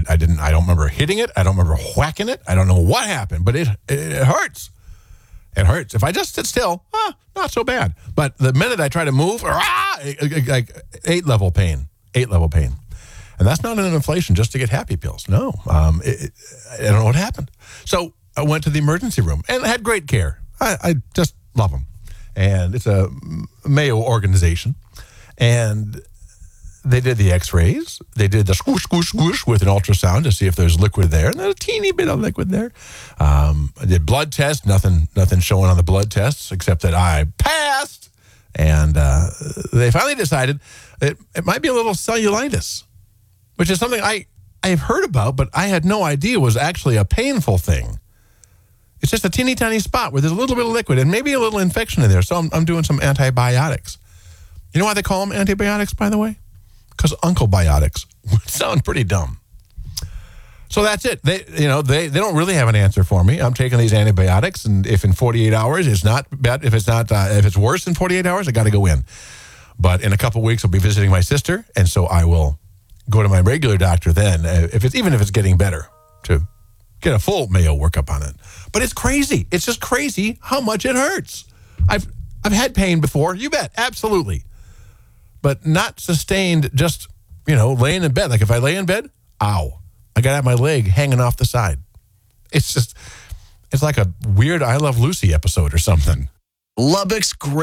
I don't remember hitting it. I don't remember whacking it. I don't know what happened, but it hurts. It hurts. If I just sit still, not so bad. But the minute I try to move, like 8-level pain. 8-level pain. And that's not an inflation just to get happy pills. No. I don't know what happened. So I went to the emergency room and had great care. I just love them. And it's a Mayo organization. And they did the x-rays. They did the squish, squish, squish with an ultrasound to see if there's liquid there. And there's a teeny bit of liquid there. I did blood tests. Nothing showing on the blood tests except that I passed. And they finally decided it might be a little cellulitis, which is something I've heard about, but I had no idea was actually a painful thing. It's just a teeny tiny spot where there's a little bit of liquid and maybe a little infection in there. So I'm doing some antibiotics. You know why they call them antibiotics, by the way? Because Uncle Biotics would sound pretty dumb. So that's it. They don't really have an answer for me. I'm taking these antibiotics, and if in 48 hours it's not bad, if it's worse than 48 hours, I got to go in. But in a couple of weeks, I'll be visiting my sister, and so I will go to my regular doctor then, even if it's getting better, to get a full Mayo workup on it. But it's crazy. It's just crazy how much it hurts. I've had pain before. You bet, absolutely. But not sustained just, laying in bed. Like if I lay in bed, ow. I got to have my leg hanging off the side. It's like a weird I Love Lucy episode or something. Lubbock's great.